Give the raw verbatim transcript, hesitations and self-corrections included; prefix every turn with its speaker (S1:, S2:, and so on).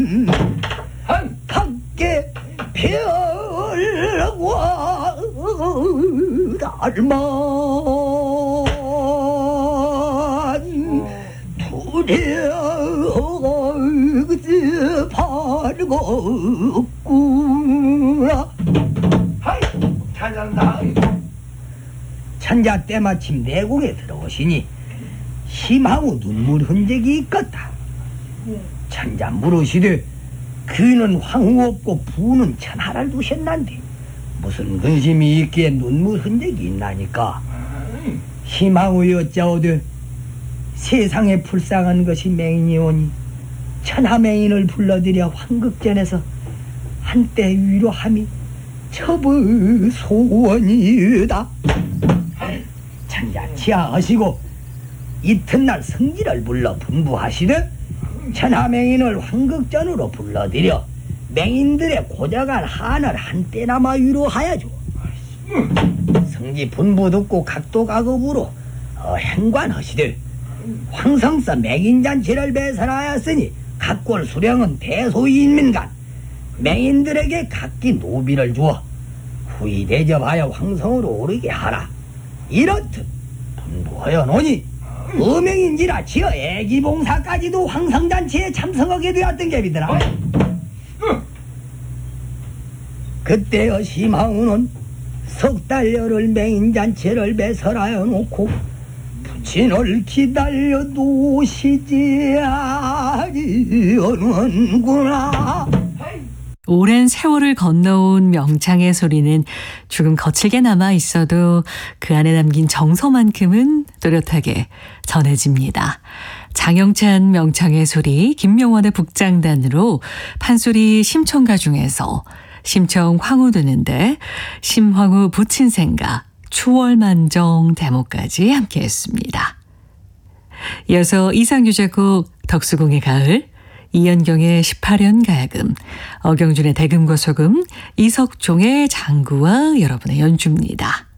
S1: 함께 별과 달만 두려워지 발고구나. 하이 찬잔다. 찬자 때마침 내공에 들어오시니 심하고 눈물 흔적이 있겠다. 찬자 물으시되 귀는 황후 없고 부는 천하를 두셨난데 무슨 근심이 있기에 눈물 흔적이 있나니까. 희망의 여자오되 세상에 불쌍한 것이 맹인이오니 천하맹인을 불러들여 황극전에서 한때 위로함이 첩의 소원이다. 찬자 치하하시고 이튿날 성지를 불러 분부하시되 천하맹인을 황극전으로 불러들여 맹인들의 고작한 한을 한때나마 위로하야죠. 성지 분부 듣고 각도각업으로 어, 행관하시되 황성서 맹인잔치를 배설하였으니 각골 수령은 대소인민간 맹인들에게 각기 노비를 주어 후이 대접하여 황성으로 오르게 하라. 이렇듯 분부하여 노니 어명인지라 지어 애기봉사까지도 황성잔치에 참석하게 되었던 게비더라. 그때여 심하우는 석 달여를 맹인잔치를 배설하여 놓고 부친을 기다려 두시지 아니하는구나.
S2: 오랜 세월을 건너온 명창의 소리는 조금 거칠게 남아 있어도 그 안에 담긴 정서만큼은 또렷하게 전해집니다. 장영찬 명창의 소리, 김명원의 북장단으로 판소리 심청가 중에서 심청 황후 되는데 심황후 부친생가 추월만정 대목까지 함께했습니다. 이어서 이상규 작곡 덕수궁의 가을, 이연경의 십팔 연 가야금, 어경준의 대금과 소금, 이석종의 장구와 여러분의 연주입니다.